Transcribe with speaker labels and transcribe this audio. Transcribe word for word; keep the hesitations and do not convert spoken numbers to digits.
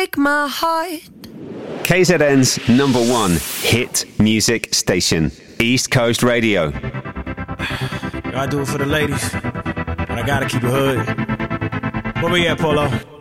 Speaker 1: break my heart.
Speaker 2: K Z N's number one hit music station, East Coast Radio.
Speaker 3: I do it for the ladies, but I gotta keep it hood. Where we at, Polo?